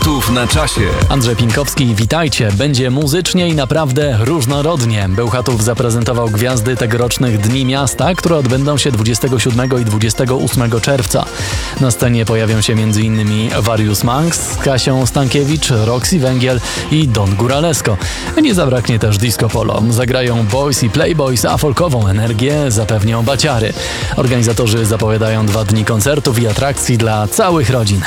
Bełchatów na czasie. Andrzej Pinkowski, witajcie. Będzie muzycznie i naprawdę różnorodnie. Bełchatów zaprezentował gwiazdy tegorocznych Dni Miasta, które odbędą się 27 i 28 czerwca. Na scenie pojawią się m.in. Warius Manx, Kasią Stankiewicz, Roxy Węgiel i Don Góralesco. Nie zabraknie też disco polo. Zagrają Boys i Playboys, a folkową energię zapewnią baciary. Organizatorzy zapowiadają 2 dni koncertów i atrakcji dla całych rodzin.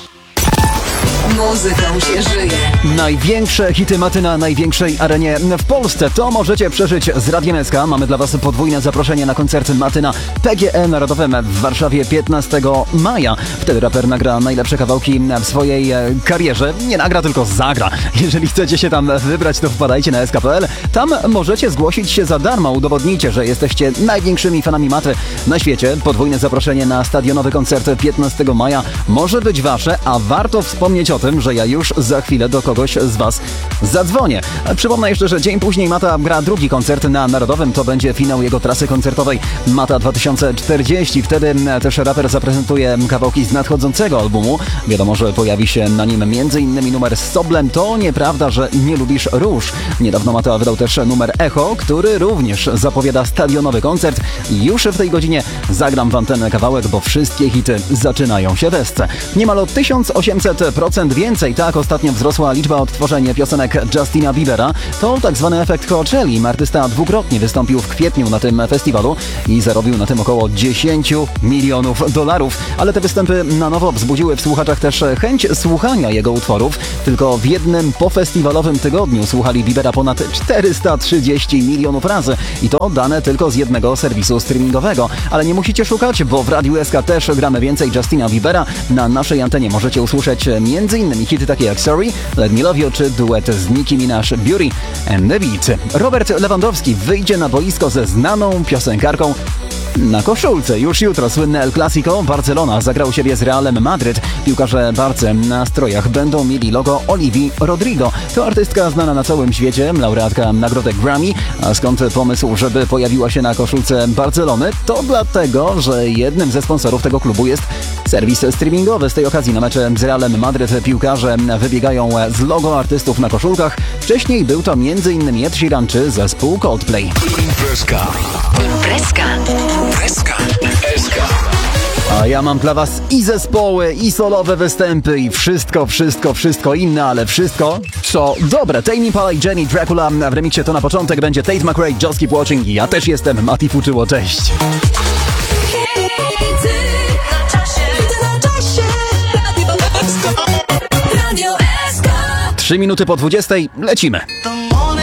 Muzyką się żyje. Największe hity maty na największej arenie w Polsce. To możecie przeżyć z Radiem SK. Mamy dla Was podwójne zaproszenie na koncert maty na PGE Narodowym w Warszawie 15 maja. Wtedy raper nagra najlepsze kawałki w swojej karierze. Nie nagra, tylko zagra. Jeżeli chcecie się tam wybrać, to wpadajcie na sk.pl. Tam możecie zgłosić się za darmo. Udowodnijcie, że jesteście największymi fanami maty na świecie. Podwójne zaproszenie na stadionowy koncert 15 maja może być Wasze, a warto wspomnieć o tym, że ja już za chwilę do kogoś z Was zadzwonię. Przypomnę jeszcze, że dzień później Mata gra drugi koncert na Narodowym. To będzie finał jego trasy koncertowej Mata 2040. Wtedy też raper zaprezentuje kawałki z nadchodzącego albumu. Wiadomo, że pojawi się na nim m.in. numer z Soblem. To nieprawda, że nie lubisz róż. Niedawno Mata wydał też numer Echo, który również zapowiada stadionowy koncert. Już w tej godzinie zagram Wam ten kawałek, bo wszystkie hity zaczynają się w desce. Niemal o 1800% więcej. Tak ostatnio wzrosła liczba odtworzeń piosenek Justina Biebera. To tak zwany efekt Coachelli. Artysta dwukrotnie wystąpił w kwietniu na tym festiwalu i zarobił na tym około $10 milionów. Ale te występy na nowo wzbudziły w słuchaczach też chęć słuchania jego utworów. Tylko w jednym pofestiwalowym tygodniu słuchali Biebera ponad 430 milionów razy. I to dane tylko z jednego serwisu streamingowego. Ale nie musicie szukać, bo w Radiu SK też gramy więcej Justina Biebera. Na naszej antenie możecie usłyszeć m.in. hity takie jak Sorry, Let Me Love You czy duet z Nicki Minaj, Beauty and the Beat. Robert Lewandowski wyjdzie na boisko ze znaną piosenkarką na koszulce. Już jutro słynne El Clasico. Barcelona zagra u siebie z Realem Madryt. Piłkarze Barce na strojach będą mieli logo Olivii Rodrigo. To artystka znana na całym świecie, laureatka nagrody Grammy. A skąd pomysł, żeby pojawiła się na koszulce Barcelony? To dlatego, że jednym ze sponsorów tego klubu jest serwis streamingowy. Z tej okazji na mecze z Realem Madryt piłkarze wybiegają z logo artystów na koszulkach. Wcześniej był to m.in. Ed Sheeran czy zespół Coldplay. Imprezka. A ja mam dla Was i zespoły, i solowe występy, i wszystko inne, ale wszystko, co dobre. Tame Impala i Jenny Dracula w remiksie to na początek będzie Tate McRae, Just Keep Watching. Ja też jestem Mati Fuczyło, cześć. 3 minuty po 20, lecimy.